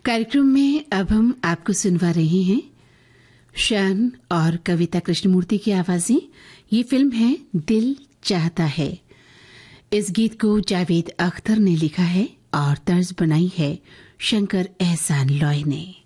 कार्यक्रम में अब हम आपको सुनवा रहे हैं शान और कविता कृष्णमूर्ति की आवाजें। ये फिल्म है दिल चाहता है। इस गीत को जावेद अख्तर ने लिखा है और तर्ज बनाई है शंकर एहसान लॉय ने।